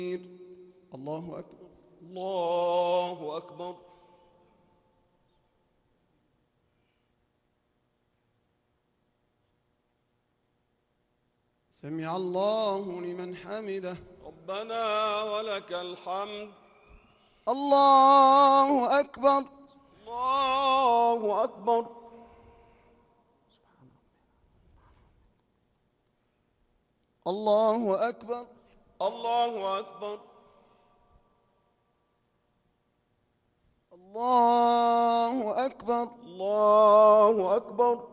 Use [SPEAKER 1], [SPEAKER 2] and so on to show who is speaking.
[SPEAKER 1] الله أكبر.
[SPEAKER 2] الله أكبر.
[SPEAKER 1] سمع الله لمن حمده.
[SPEAKER 2] ربنا ولك الحمد.
[SPEAKER 1] الله أكبر.
[SPEAKER 2] الله أكبر.
[SPEAKER 1] الله أكبر.
[SPEAKER 2] الله أكبر.
[SPEAKER 1] الله أكبر.
[SPEAKER 2] الله أكبر.